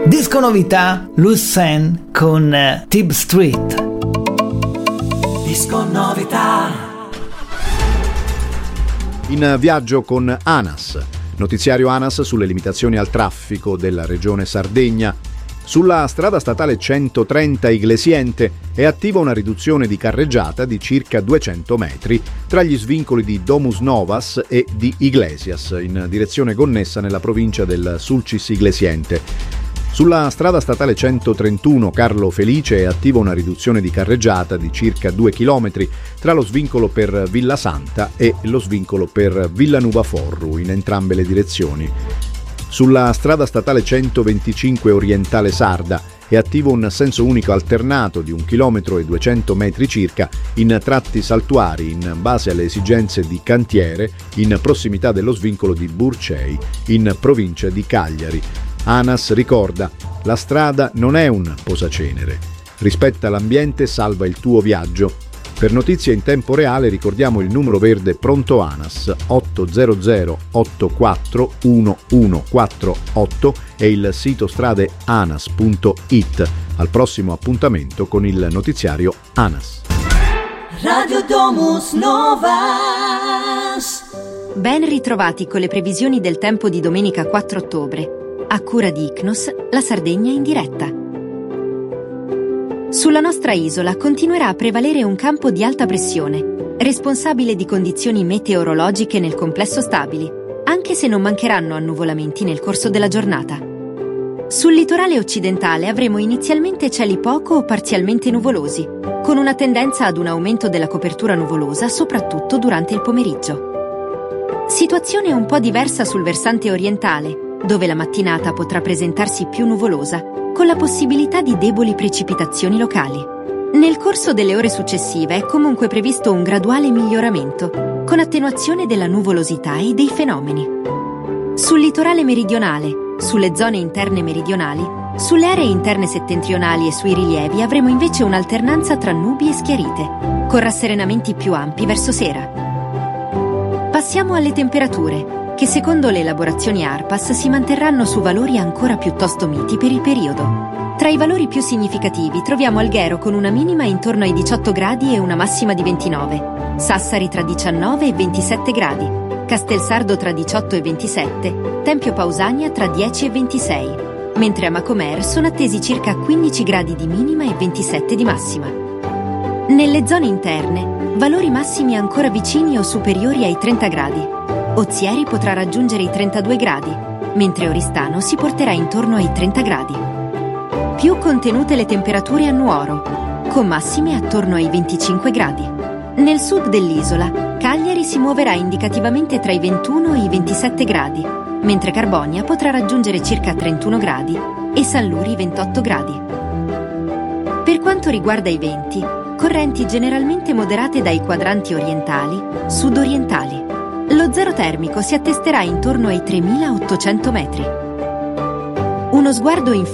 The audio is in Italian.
Disco novità, Lucen con Tib Street. Disco novità. In viaggio con ANAS, notiziario ANAS sulle limitazioni al traffico della regione Sardegna. Sulla strada statale 130 Iglesiente è attiva una riduzione di carreggiata di circa 200 metri tra gli svincoli di Domus Novas e di Iglesias, in direzione Gonnessa nella provincia del Sulcis Iglesiente. Sulla strada statale 131 Carlo Felice è attiva una riduzione di carreggiata di circa 2 km tra lo svincolo per Villa Santa e lo svincolo per Villanuva Forru in entrambe le direzioni. Sulla strada statale 125 Orientale Sarda è attivo un senso unico alternato di 1 km e 200 metri circa in tratti saltuari in base alle esigenze di cantiere in prossimità dello svincolo di Burcei in provincia di Cagliari. ANAS ricorda: la strada non è un posacenere. Rispetta l'ambiente, salva il tuo viaggio. Per notizie in tempo reale ricordiamo il numero verde Pronto ANAS 800 84 1148 e il sito stradeanas.it. Al prossimo appuntamento con il notiziario ANAS. Radio Domus Novas. Ben ritrovati con le previsioni del tempo di domenica 4 ottobre. A cura di Icnos, la Sardegna in diretta. Sulla nostra isola continuerà a prevalere un campo di alta pressione, responsabile di condizioni meteorologiche nel complesso stabili, anche se non mancheranno annuvolamenti nel corso della giornata. Sul litorale occidentale avremo inizialmente cieli poco o parzialmente nuvolosi, con una tendenza ad un aumento della copertura nuvolosa soprattutto durante il pomeriggio. Situazione un po' diversa sul versante orientale, dove la mattinata potrà presentarsi più nuvolosa, con la possibilità di deboli precipitazioni locali. Nel corso delle ore successive è comunque previsto un graduale miglioramento, con attenuazione della nuvolosità e dei fenomeni. Sul litorale meridionale, sulle zone interne meridionali, sulle aree interne settentrionali e sui rilievi avremo invece un'alternanza tra nubi e schiarite, con rasserenamenti più ampi verso sera. Passiamo alle temperature, che secondo le elaborazioni ARPAS si manterranno su valori ancora piuttosto miti per il periodo. Tra i valori più significativi troviamo Alghero con una minima intorno ai 18 gradi e una massima di 29, Sassari tra 19 e 27 gradi, Castelsardo tra 18 e 27, Tempio Pausania tra 10 e 26, mentre a Macomer sono attesi circa 15 gradi di minima e 27 di massima. Nelle zone interne, valori massimi ancora vicini o superiori ai 30 gradi. Ozieri potrà raggiungere i 32 gradi, mentre Oristano si porterà intorno ai 30 gradi. Più contenute le temperature a Nuoro, con massime attorno ai 25 gradi. Nel sud dell'isola, Cagliari si muoverà indicativamente tra i 21 e i 27 gradi, mentre Carbonia potrà raggiungere circa 31 gradi e San Luri 28 gradi. Per quanto riguarda i venti, correnti generalmente moderate dai quadranti orientali, sud-orientali. Lo zero termico si attesterà intorno ai 3.800 metri. Uno sguardo